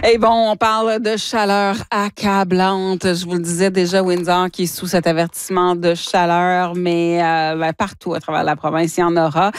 Et bon, on parle de chaleur accablante. Je vous le disais déjà, Windsor qui est sous cet avertissement de chaleur, mais partout à travers la province, il y en aura.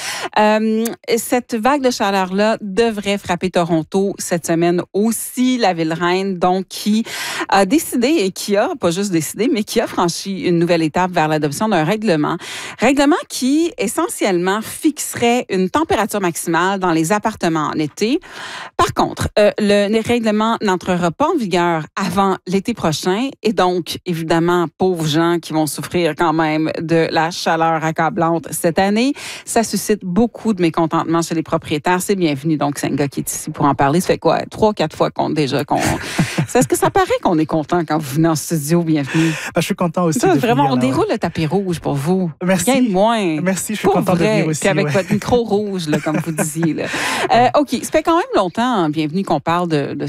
Cette vague de chaleur-là devrait frapper Toronto cette semaine aussi, la ville reine, donc qui a décidé et qui a, pas juste décidé, mais qui a franchi une nouvelle étape vers l'adoption d'un règlement. Règlement qui, essentiellement, fixerait une température maximale dans les appartements en été. Par contre, le règlement n'entrera pas en vigueur avant l'été prochain et donc, évidemment, pauvres gens qui vont souffrir quand même de la chaleur accablante cette année. Ça suscite beaucoup de mécontentement chez les propriétaires. C'est bienvenu. Donc, c'est un gars qui est ici pour en parler. Ça fait quoi? 3-4 fois qu'on... Est-ce que ça paraît qu'on est content quand vous venez en studio? Bienvenue. Je suis content aussi. Ça, de vraiment, venir, on déroule le tapis rouge pour vous. Merci. Rien de moins. Merci, je suis pour content vrai, de venir aussi. Puis avec votre micro rouge, là, comme vous disiez. Là. OK, ça fait quand même longtemps, bienvenue, qu'on parle de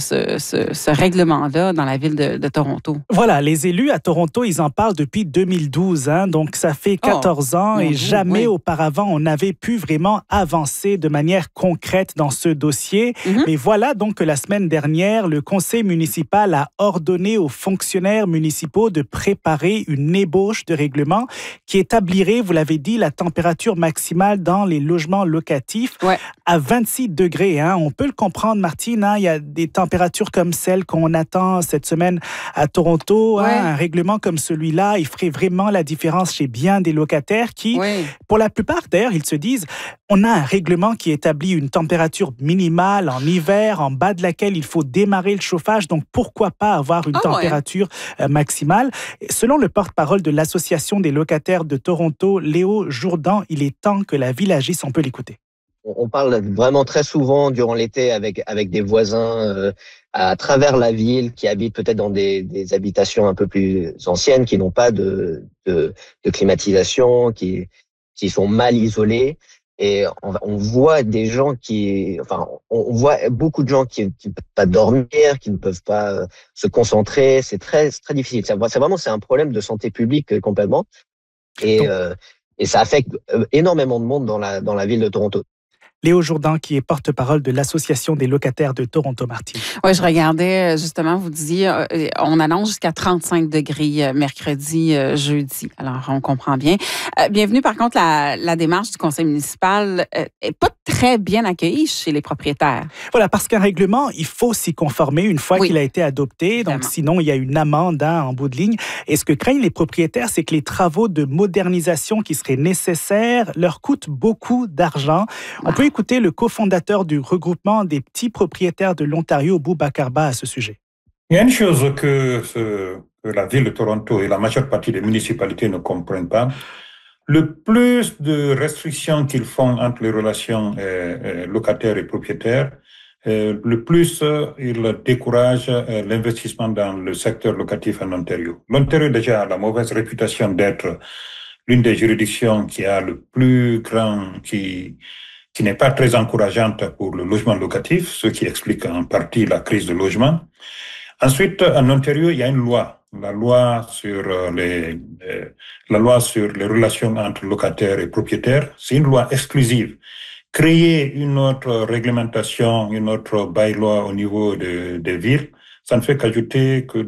ce règlement-là dans la ville de Toronto. Voilà, les élus à Toronto, ils en parlent depuis 2012. Donc, ça fait 14 ans et jamais auparavant, on n'avait pu vraiment avancer de manière concrète dans ce dossier. Mais voilà donc que la semaine dernière, le conseil municipal a ordonné aux fonctionnaires municipaux de préparer une ébauche de règlement qui établirait, vous l'avez dit, la température maximale dans les logements locatifs à 26 degrés. On peut le comprendre, Martine, il y a des températures comme celles qu'on attend cette semaine à Toronto. Un règlement comme celui-là, il ferait vraiment la différence chez bien des locataires qui, pour la plupart d'ailleurs, ils se disent, on a un règlement qui établit une température minimale en hiver, en bas de laquelle il faut démarrer le chauffage, donc pourquoi pas avoir une température maximale. Selon le porte-parole de l'Association des locataires de Toronto, Léo Jourdan, il est temps que la ville agisse, on peut l'écouter. On parle vraiment très souvent durant l'été avec des voisins à travers la ville qui habitent peut-être dans des habitations un peu plus anciennes, qui n'ont pas de climatisation, qui sont mal isolés. Et on voit des gens on voit beaucoup de gens qui ne peuvent pas dormir, qui ne peuvent pas se concentrer. C'est très difficile. C'est un problème de santé publique complètement. Et ça affecte énormément de monde dans la ville de Toronto. Léo Jourdan, qui est porte-parole de l'Association des locataires de Toronto, Martine. Oui, je regardais justement, vous disiez, on annonce jusqu'à 35 degrés mercredi, jeudi. Alors, on comprend bien. Bienvenue, par contre, la démarche du conseil municipal n'est pas très bien accueillie chez les propriétaires. Voilà, parce qu'un règlement, il faut s'y conformer une fois qu'il a été adopté. Donc, sinon, il y a une amende en bout de ligne. Et ce que craignent les propriétaires, c'est que les travaux de modernisation qui seraient nécessaires leur coûtent beaucoup d'argent. On peut écouter le cofondateur du regroupement des petits propriétaires de l'Ontario, Boubacar Ba, à ce sujet. Il y a une chose que la ville de Toronto et la majeure partie des municipalités ne comprennent pas. Le plus de restrictions qu'ils font entre les relations locataires et propriétaires, le plus ils découragent l'investissement dans le secteur locatif en Ontario. L'Ontario déjà a la mauvaise réputation d'être l'une des juridictions qui a le plus grand, qui n'est pas très encourageante pour le logement locatif, ce qui explique en partie la crise de logement. Ensuite, en Ontario, il y a une loi, la loi sur les relations entre locataires et propriétaires. C'est une loi exclusive. Créer une autre réglementation, une autre bylaw au niveau des villes, ça ne fait qu'ajouter que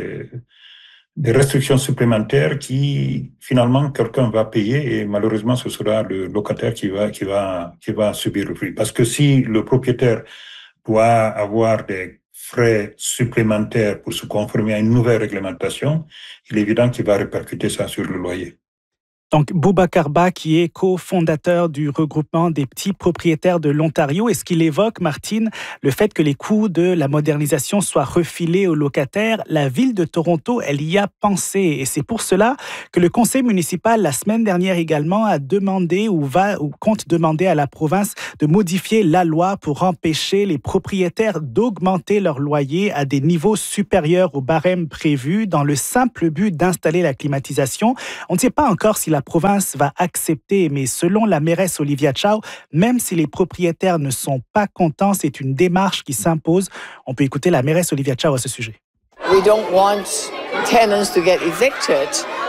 des restrictions supplémentaires qui, finalement, quelqu'un va payer et malheureusement, ce sera le locataire qui va subir le prix. Parce que si le propriétaire doit avoir des frais supplémentaires pour se conformer à une nouvelle réglementation, il est évident qu'il va répercuter ça sur le loyer. Donc, Boubacar Ba, qui est cofondateur du regroupement des petits propriétaires de l'Ontario, est-ce qu'il évoque, Martine, le fait que les coûts de la modernisation soient refilés aux locataires? La ville de Toronto, elle y a pensé. Et c'est pour cela que le conseil municipal, la semaine dernière également, a demandé ou compte demander à la province de modifier la loi pour empêcher les propriétaires d'augmenter leur loyer à des niveaux supérieurs au barème prévu dans le simple but d'installer la climatisation. On ne sait pas encore si la province va accepter, mais selon la mairesse Olivia Chow, même si les propriétaires ne sont pas contents, c'est une démarche qui s'impose. On peut écouter la mairesse Olivia Chow à ce sujet. We don't want tenants to get evicted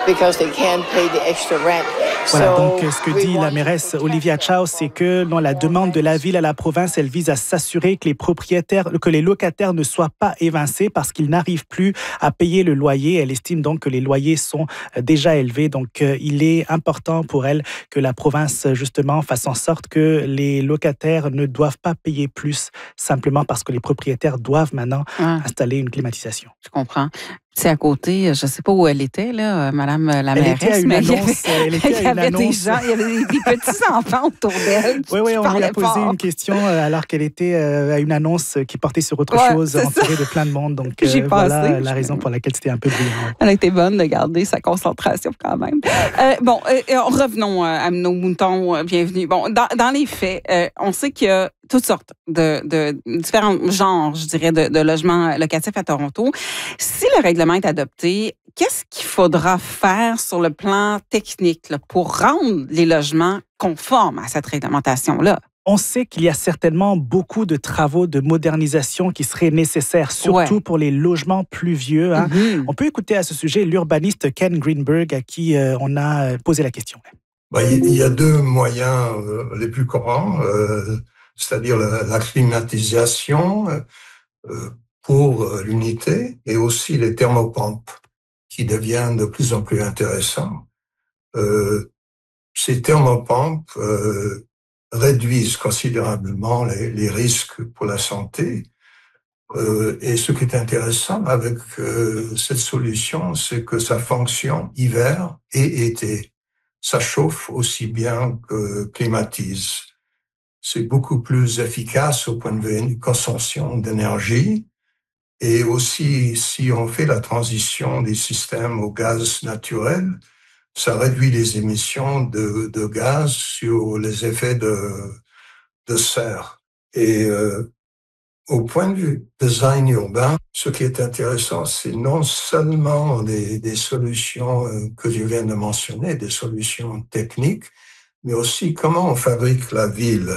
because they can't pay the extra rent. Voilà, donc ce que dit la mairesse Olivia Chow, c'est que la demande de la ville à la province, elle vise à s'assurer que les locataires ne soient pas évincés parce qu'ils n'arrivent plus à payer le loyer. Elle estime donc que les loyers sont déjà élevés. Donc il est important pour elle que la province justement fasse en sorte que les locataires ne doivent pas payer plus simplement parce que les propriétaires doivent maintenant installer une climatisation. Je comprends. C'est à côté, je ne sais pas où elle était, là, Madame la mairesse. Elle était à une annonce. Il y avait des gens, il y avait des petits-enfants autour d'elle. Oui, on lui a posé une question alors qu'elle était à une annonce qui portait sur autre chose, entourée de plein de monde. Donc, voilà la raison pour laquelle c'était un peu brillant. Elle a été bonne de garder sa concentration quand même. Revenons à nos moutons. Bienvenue. Bon, dans les faits, on sait qu'il y a toutes sortes de différents genres, je dirais, de logements locatifs à Toronto. Si le règlement est adopté, qu'est-ce qu'il faudra faire sur le plan technique là, pour rendre les logements conformes à cette réglementation-là? On sait qu'il y a certainement beaucoup de travaux de modernisation qui seraient nécessaires, surtout pour les logements plus vieux. Mm-hmm. On peut écouter à ce sujet l'urbaniste Ken Greenberg à qui on a posé la question. Il y a deux moyens les plus courants, c'est-à-dire la climatisation pour l'unité et aussi les thermopompes qui deviennent de plus en plus intéressants. Ces thermopompes réduisent considérablement les risques pour la santé. Et ce qui est intéressant avec cette solution, c'est que ça fonctionne hiver et été. Ça chauffe aussi bien que climatise. C'est beaucoup plus efficace au point de vue de consommation d'énergie. Et aussi, si on fait la transition des systèmes au gaz naturel, ça réduit les émissions de gaz sur les effets de serre. Et au point de vue design urbain, ce qui est intéressant, c'est non seulement des solutions que je viens de mentionner, des solutions techniques, mais aussi comment on fabrique la ville.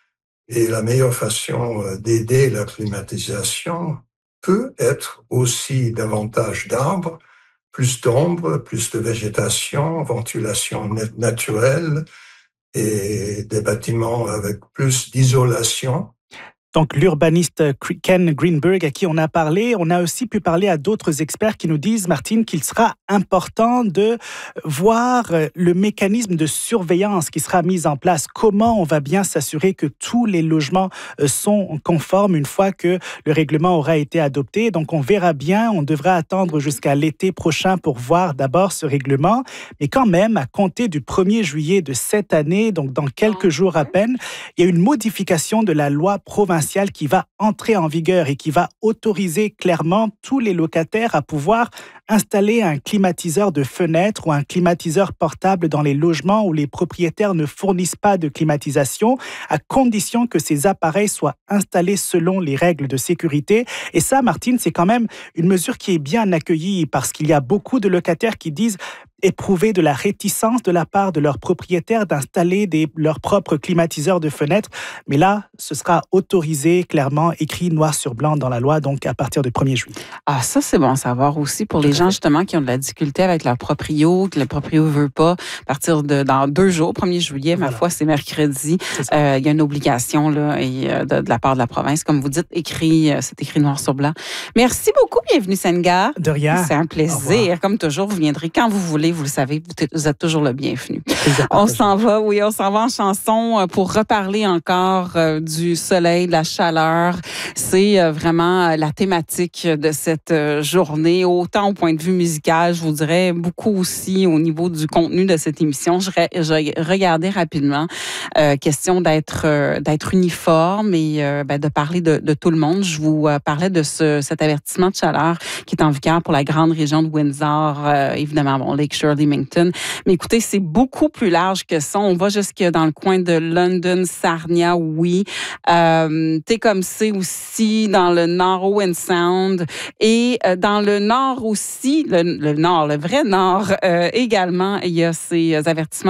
Et la meilleure façon d'aider la climatisation peut être aussi davantage d'arbres, plus d'ombre, plus de végétation, ventilation naturelle et des bâtiments avec plus d'isolation. Donc, l'urbaniste Ken Greenberg à qui on a parlé. On a aussi pu parler à d'autres experts qui nous disent, Martine, qu'il sera important de voir le mécanisme de surveillance qui sera mis en place. Comment on va bien s'assurer que tous les logements sont conformes une fois que le règlement aura été adopté. Donc, on verra bien. On devra attendre jusqu'à l'été prochain pour voir d'abord ce règlement. Mais quand même, à compter du 1er juillet de cette année, donc dans quelques jours à peine, il y a une modification de la loi provinciale qui va entrer en vigueur et qui va autoriser clairement tous les locataires à pouvoir installer un climatiseur de fenêtre ou un climatiseur portable dans les logements où les propriétaires ne fournissent pas de climatisation, à condition que ces appareils soient installés selon les règles de sécurité. Et ça, Martine, c'est quand même une mesure qui est bien accueillie parce qu'il y a beaucoup de locataires qui disent éprouver de la réticence de la part de leurs propriétaires d'installer leurs propres climatiseurs de fenêtres. Mais là, ce sera autorisé, clairement, écrit noir sur blanc dans la loi, donc à partir du 1er juillet. Ah, ça, c'est bon à savoir aussi pour les gens, justement, qui ont de la difficulté avec leur proprio, que le proprio ne veut pas. À partir dans 2 jours, 1er juillet, ma foi, c'est mercredi. Il y a une obligation là, de la part de la province. Comme vous dites, c'est écrit noir sur blanc. Merci beaucoup. Bienvenue, Senghar. De rien. C'est un plaisir. Comme toujours, vous viendrez quand vous voulez. Vous le savez, vous êtes toujours le bienvenu. On s'en va en chanson pour reparler encore du soleil, de la chaleur. C'est vraiment la thématique de cette journée, autant au point de vue musical, je vous dirais, beaucoup aussi au niveau du contenu de cette émission. Je regardais rapidement, question d'être uniforme et de parler de tout le monde. Je vous parlais de cet avertissement de chaleur qui est en vigueur pour la grande région de Windsor, évidemment, Lakeshore, Leamington. Mais écoutez, c'est beaucoup plus large que ça. On va jusque dans le coin de London, Sarnia, oui. Tecumseh aussi, dans le nord, Owen Sound. Et dans le nord aussi, le nord, le vrai nord, également, il y a ces avertissements